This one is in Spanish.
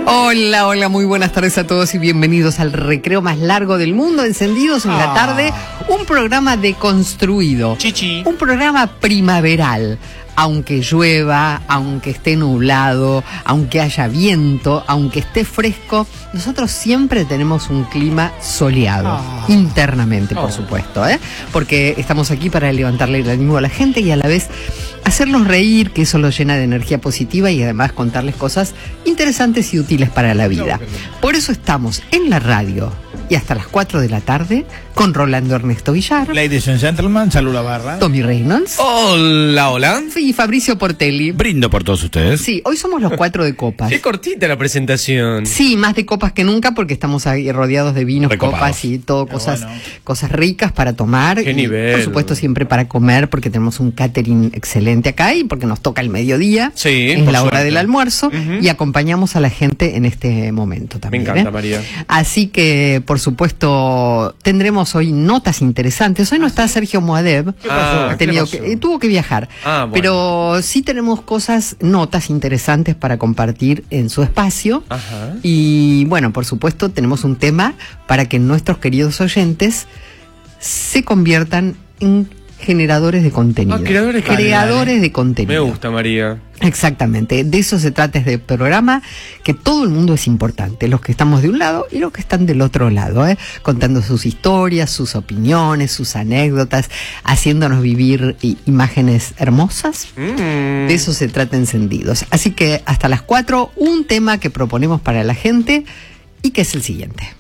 Hola, hola, muy buenas tardes a todos y bienvenidos al recreo más largo del mundo, Encendidos en la tarde, un programa deconstruido, Chichi. un programa primaveral. Aunque llueva, aunque esté nublado, aunque haya viento, aunque esté fresco, nosotros siempre tenemos un clima soleado, internamente, por supuesto, porque estamos aquí para levantarle el ánimo a la gente y a la vez hacerlos reír, que eso los llena de energía positiva y además contarles cosas interesantes y útiles para la vida. Por eso estamos en la radio y hasta las 4 de la tarde con Rolando Ernesto Villar, Ladies and gentlemen, saluda Barra, Tommy Reynolds, Hola, hola. y Fabricio Portelli. Brindo por todos ustedes. Sí, hoy somos los 4 de copas. Qué cortita la presentación. Sí, más de copas que nunca porque estamos ahí rodeados de vinos, Recopados. copas y todo, cosas, bueno. cosas ricas para tomar. Qué y, nivel. por supuesto, siempre para comer porque tenemos un catering excelente acá y porque nos toca el mediodía. Sí, es por la hora suerte. del almuerzo Ujú. y acompañamos a la gente en este momento Me también. encanta, María. Así que, por supuesto, tendremos hoy notas interesantes. Hoy no está Sergio Moadev. ¿Qué pasó? Ha ¿Qué tenido pasó? tuvo que viajar. Ah, bueno. Pero sí tenemos notas interesantes para compartir en su espacio. Ajá. Y bueno, por supuesto, tenemos un tema para que nuestros queridos oyentes se conviertan en generadores de contenido. Creadores de contenido. Me gusta, María. Exactamente, de eso se trata este programa, que todo el mundo es importante, los que estamos de un lado y los que están del otro lado, contando sus historias, sus opiniones, sus anécdotas, haciéndonos vivir imágenes hermosas. De eso se trata Encendidos. Así que hasta las 4, un tema que proponemos para la gente y que es el siguiente.